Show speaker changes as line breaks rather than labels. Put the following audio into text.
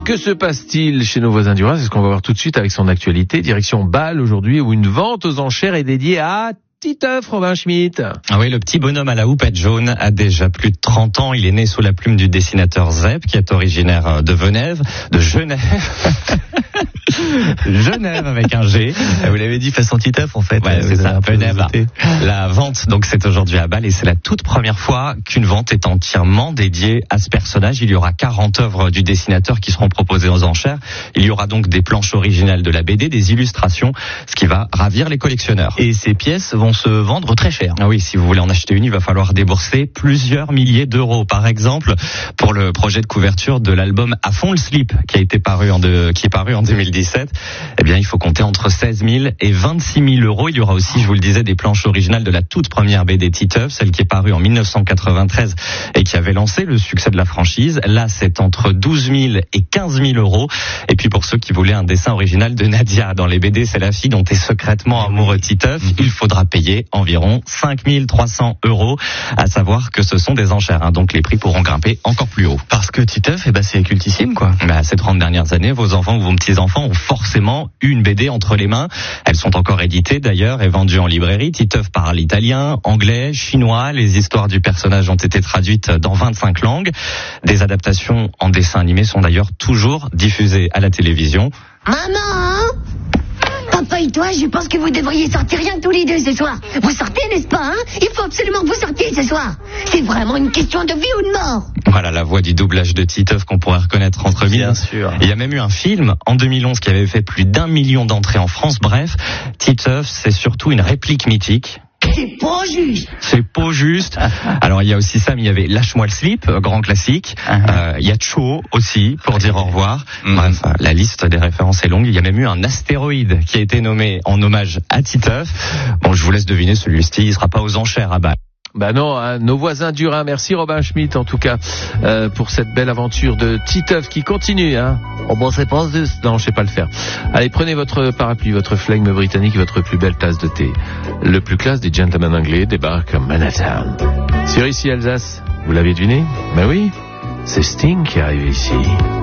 Que se passe-t-il chez nos voisins du Rhin? C'est ce qu'on va voir tout de suite avec son actualité. Direction Bâle aujourd'hui, où une vente aux enchères est dédiée à Titeuf, Robin Schmitt.
Ah oui, le petit bonhomme à la houppette jaune a déjà plus de 30 ans. Il est né sous la plume du dessinateur Zep, qui est originaire de Genève. Genève avec un G.
Vous l'avez dit façon Titeuf en fait.
Ouais, c'est ça, Genève. La vente, donc, c'est aujourd'hui à Bâle et c'est la toute première fois qu'une vente est entièrement dédiée à ce personnage. Il y aura 40 œuvres du dessinateur qui seront proposées aux enchères. Il y aura donc des planches originales de la BD, des illustrations, ce qui va ravir les collectionneurs.
Et ces pièces vont se vendre très cher.
Ah oui, si vous voulez en acheter une, il va falloir débourser plusieurs milliers d'euros. Par exemple, pour le projet de couverture de l'album À fond le slip, qui est paru en 2017, eh bien, il faut compter entre 16 000 et 26 000 euros. Il y aura aussi, je vous le disais, des planches originales de la toute première BD Titeuf, celle qui est parue en 1993 et qui avait lancé le succès de la franchise. Là, c'est entre 12 000 et 15 000 euros. Et puis, pour ceux qui voulaient un dessin original de Nadia dans les BD, c'est la fille dont est secrètement amoureux Titeuf. Il faudra payer environ 5 300 euros, à savoir que ce sont des enchères, donc les prix pourront grimper encore plus haut.
Parce que Titeuf, c'est cultissime, quoi.
Ces 30 dernières années, vos enfants ou vos petits-enfants ont forcément eu une BD entre les mains. Elles sont encore éditées d'ailleurs et vendues en librairie. Titeuf parle italien, anglais, chinois. Les histoires du personnage ont été traduites dans 25 langues. Des adaptations en dessin animé sont d'ailleurs toujours diffusées à la télévision.
Maman, papa et toi, je pense que vous devriez sortir rien que tous les deux ce soir. Vous sortez, n'est-ce pas, Il faut absolument que vous sortiez ce soir. C'est vraiment une question de vie ou de mort.
Voilà la voix du doublage de Titeuf qu'on pourrait reconnaître entre mille.
Bien sûr.
Il y a même eu un film en 2011 qui avait fait plus d'1 million d'entrées en France. Bref, Titeuf, c'est surtout une réplique mythique.
C'est pas juste.
C'est pas juste. Alors il y a aussi ça, mais il y avait Lâche-moi le slip, grand classique. Il y a Cho aussi, pour dire au revoir. Bref, la liste des références est longue. Il y a même eu un astéroïde qui a été nommé en hommage à Titeuf. Bon, je vous laisse deviner, celui-ci, il sera pas aux enchères à Bâle.
Non, nos voisins du Rhin. Merci Robin Schmitt, en tout cas, pour cette belle aventure de Titeuf qui continue,
c'est pas juste.
Non, je sais pas le faire. Allez, prenez votre parapluie, votre flegme britannique et votre plus belle tasse de thé. Le plus classe des gentlemen anglais débarque à Manhattan. Sur Ici Alsace, vous l'avez deviné? Oui, c'est Sting qui arrive ici.